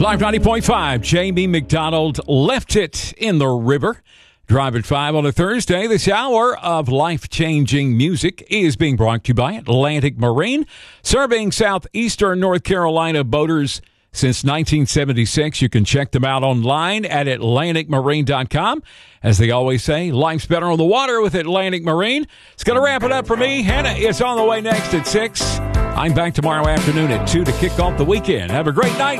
Live 90.5, Jamie McDonald left it in the river. Drive at 5 on a Thursday. This hour of life-changing music is being brought to you by Atlantic Marine, serving southeastern North Carolina boaters since 1976. You can check them out online at atlanticmarine.com. As they always say, life's better on the water with Atlantic Marine. It's going to wrap it up for me. Hannah is on the way next at 6. I'm back tomorrow afternoon at 2 to kick off the weekend. Have a great night.